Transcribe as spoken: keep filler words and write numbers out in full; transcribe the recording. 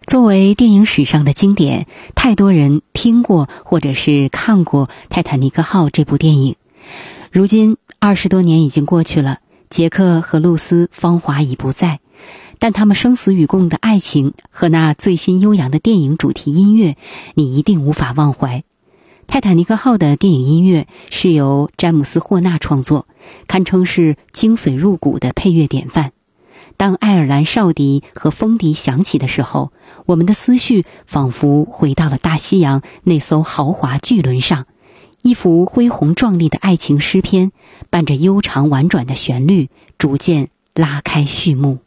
作为电影史上的经典，太多人听过或者是看过《泰坦尼克号》这部电影。如今二十多年已经过去了，杰克和露丝芳华已不在，但他们生死与共的爱情和那最新悠扬的电影主题音乐，你一定无法忘怀。泰坦尼克号的电影音乐是由詹姆斯·霍纳创作，堪称是精髓入骨的配乐典范。当爱尔兰哨笛和风笛响起的时候，我们的思绪仿佛回到了大西洋那艘豪华巨轮上，一幅恢宏壮丽的爱情诗篇，伴着悠长婉转的旋律，逐渐拉开序幕。